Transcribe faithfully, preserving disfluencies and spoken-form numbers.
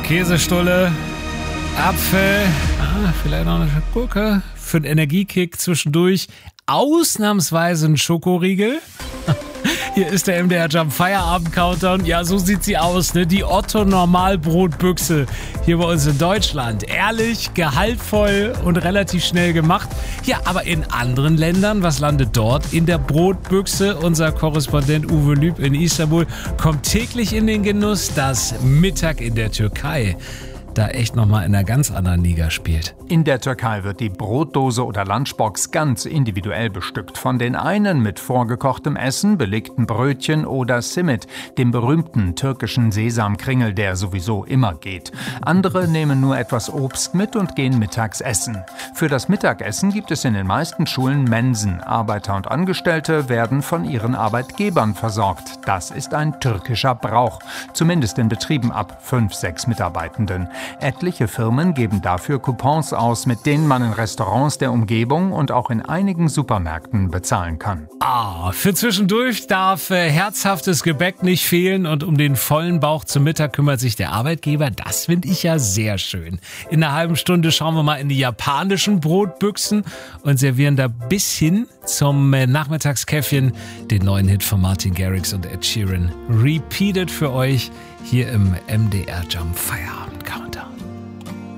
Käsestulle, Apfel, ah, vielleicht noch eine Gurke für einen Energiekick zwischendurch. Ausnahmsweise ein Schokoriegel. Hier ist der M D R Jump Feierabend Countdown. Ja, so sieht sie aus, ne? Die Otto Normalbrotbüchse hier bei uns in Deutschland. Ehrlich, gehaltvoll und relativ schnell gemacht. Ja, aber in anderen Ländern, was landet dort in der Brotbüchse? Unser Korrespondent Uwe Lüb in Istanbul kommt täglich in den Genuss, dass Mittag in der Türkei da echt nochmal in einer ganz anderen Liga spielt. In der Türkei wird die Brotdose oder Lunchbox ganz individuell bestückt. Von den einen mit vorgekochtem Essen, belegten Brötchen oder Simit, dem berühmten türkischen Sesamkringel, der sowieso immer geht. Andere nehmen nur etwas Obst mit und gehen mittags essen. Für das Mittagessen gibt es in den meisten Schulen Mensen. Arbeiter und Angestellte werden von ihren Arbeitgebern versorgt. Das ist ein türkischer Brauch, zumindest in Betrieben ab fünf, sechs Mitarbeitenden. Etliche Firmen geben dafür Coupons aus, mit denen man in Restaurants der Umgebung und auch in einigen Supermärkten bezahlen kann. Ah, für zwischendurch darf äh, herzhaftes Gebäck nicht fehlen und um den vollen Bauch zum Mittag kümmert sich der Arbeitgeber. Das finde ich ja sehr schön. In einer halben Stunde schauen wir mal in die japanischen Brotbüchsen und servieren da bis hin zum äh, Nachmittagskäffchen den neuen Hit von Martin Garrix und Ed Sheeran. Repeated für euch hier im M D R Jump Feierabend.